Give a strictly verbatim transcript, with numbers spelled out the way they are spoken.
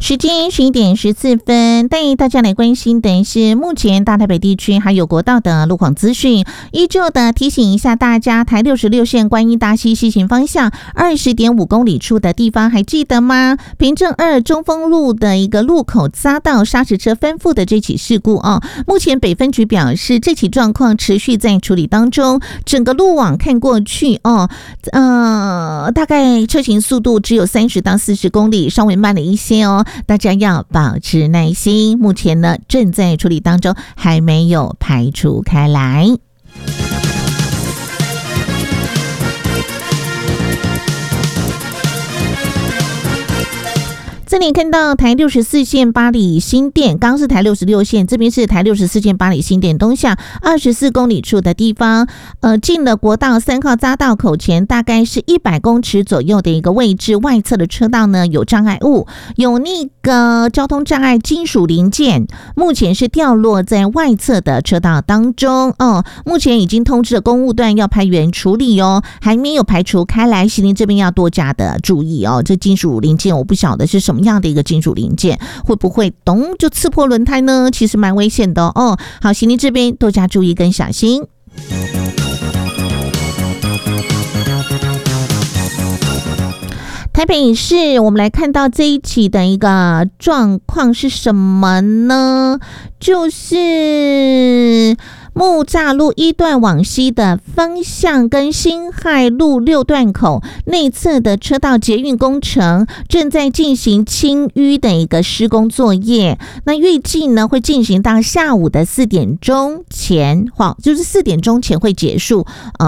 时间十一点十四分，带大家来关心的是目前大台北地区还有国道的路况资讯。依旧的提醒一下大家，台六十六线观音大溪西行方向二十点五公里处的地方还记得吗？平镇二中丰路的一个路口匝道砂石车翻覆的这起事故哦，目前北分局表示这起状况持续在处理当中，整个路网看过去哦，呃，大概车行速度只有三十到四十公里，稍微慢了一些哦。大家要保持耐心，目前呢正在处理当中，还没有排除开来。这里看到台六十四线八里新店，刚刚是台六十六线，这边是台六十四线八里新店东向二十四公里处的地方，呃，进了国道三号匝道口前，大概是一百公尺左右的一个位置，外侧的车道呢有障碍物，有那个交通障碍金属零件，目前是掉落在外侧的车道当中哦。目前已经通知了公务段要派员处理哦，还没有排除开来，行林这边要多加的注意哦。这金属零件我不晓得是什么样的一个金属零件，会不会咚就刺破轮胎呢？其实蛮危险的哦。好，行林这边多加注意跟小心。台北市，我们来看到这一起的一个状况是什么呢？就是木栅路一段往西的方向跟辛亥路六段口内侧的车道捷运工程正在进行清淤的一个施工作业，那预计呢会进行到下午的四点钟前，就是四点钟前会结束。呃